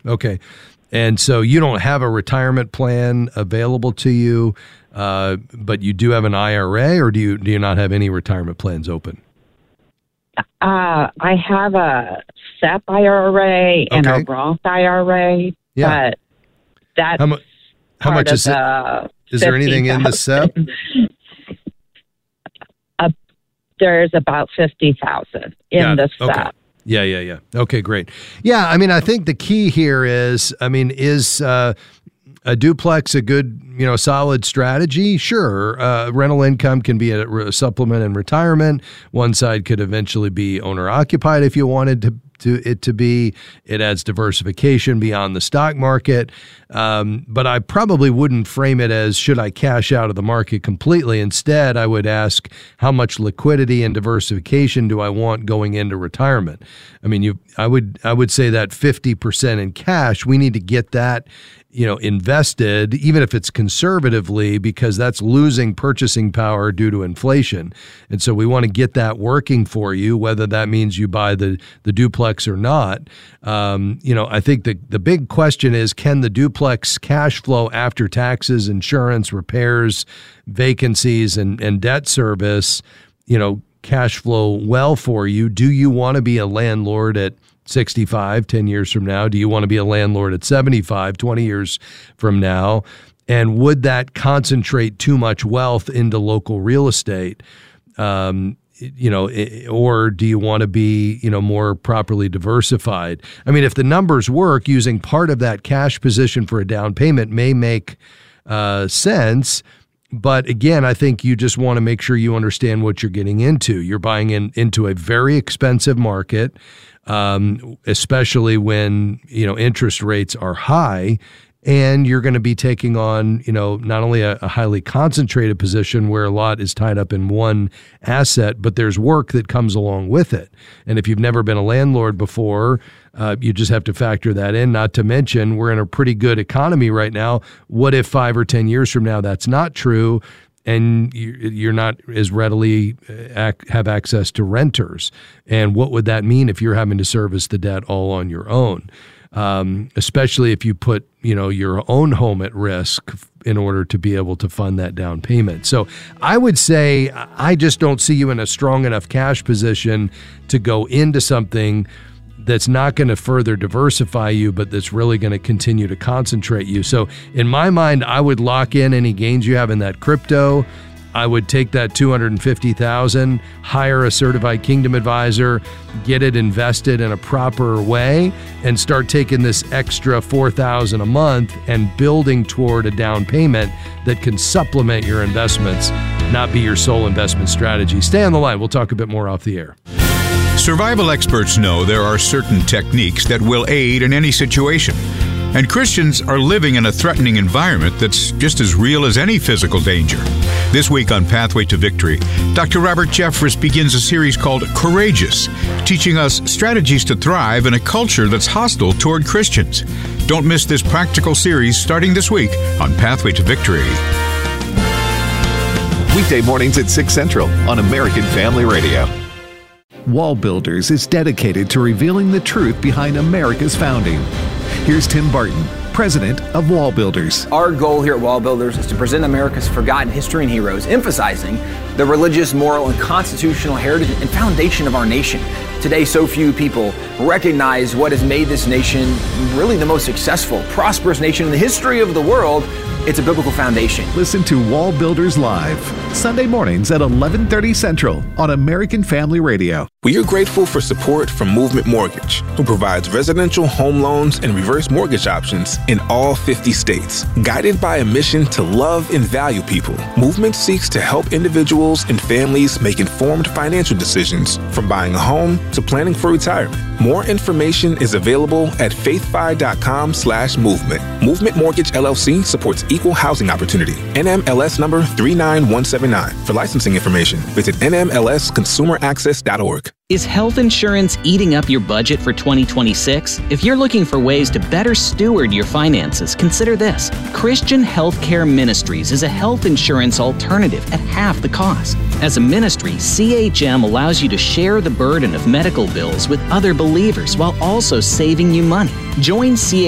Okay. And so you don't have a retirement plan available to you, but you do have an IRA, or do you not have any retirement plans open? I have a SEP IRA and a Roth IRA, but that's how much is it? Is there anything in the SEP? There's about $50,000 in the SEP. Okay. Yeah. Okay, great. Yeah, I mean, I think the key here is a duplex a good, solid strategy? Sure. Rental income can be a supplement in retirement. One side could eventually be owner-occupied if you wanted it to be. It adds diversification beyond the stock market. But I probably wouldn't frame it as, should I cash out of the market completely? Instead, I would ask, how much liquidity and diversification do I want going into retirement? I mean, I would say that 50% in cash, we need to get that invested, even if it's conservatively, because that's losing purchasing power due to inflation. And so we want to get that working for you, whether that means you buy the duplex or not. I think the big question is, can the duplex cash flow after taxes, insurance, repairs, vacancies, and debt service, cash flow well for you? Do you want to be a landlord at 65, 10 years from now? Do you want to be a landlord at 75, 20 years from now? And would that concentrate too much wealth into local real estate? Or do you want to be, more properly diversified? I mean, if the numbers work, using part of that cash position for a down payment may make sense. But again, I think you just want to make sure you understand what you're getting into. You're buying into a very expensive market, especially when, interest rates are high, and you're going to be taking on, not only a highly concentrated position where a lot is tied up in one asset, but there's work that comes along with it. And if you've never been a landlord before, you just have to factor that in. Not to mention, we're in a pretty good economy right now. What if 5 or 10 years from now that's not true, and you're not as readily have access to renters? And what would that mean if you're having to service the debt all on your own? Especially if you put, your own home at risk in order to be able to fund that down payment. So I would say I just don't see you in a strong enough cash position to go into something that's not going to further diversify you, but that's really going to continue to concentrate you. So in my mind, I would lock in any gains you have in that crypto. I would take that $250,000, hire a certified Kingdom advisor, get it invested in a proper way, and start taking this extra $4,000 a month and building toward a down payment that can supplement your investments, not be your sole investment strategy. Stay on the line. We'll talk a bit more off the air. Survival experts know there are certain techniques that will aid in any situation. And Christians are living in a threatening environment that's just as real as any physical danger. This week on Pathway to Victory, Dr. Robert Jeffress begins a series called Courageous, teaching us strategies to thrive in a culture that's hostile toward Christians. Don't miss this practical series starting this week on Pathway to Victory. Weekday mornings at 6 Central on American Family Radio. Wall Builders is dedicated to revealing the truth behind America's founding. Here's Tim Barton, president of Wall Builders. Our goal here at Wall Builders is to present America's forgotten history and heroes, emphasizing the religious, moral, and constitutional heritage and foundation of our nation. Today, so few people recognize what has made this nation really the most successful, prosperous nation in the history of the world. It's a biblical foundation. Listen to Wall Builders Live, Sunday mornings at 11:30 Central on American Family Radio. We are grateful for support from Movement Mortgage, who provides residential home loans and reverse mortgage options in all 50 states. Guided by a mission to love and value people, Movement seeks to help individuals and families make informed financial decisions, from buying a home to planning for retirement. More information is available at faithfi.com/movement. Movement Mortgage LLC supports equal housing opportunity. NMLS number 39179. For licensing information, visit nmlsconsumeraccess.org. Is health insurance eating up your budget for 2026? If you're looking for ways to better steward your finances, consider this. Christian Healthcare Ministries is a health insurance alternative at half the cost. As a ministry, CHM allows you to share the burden of medical bills with other believers while also saving you money. Join CHM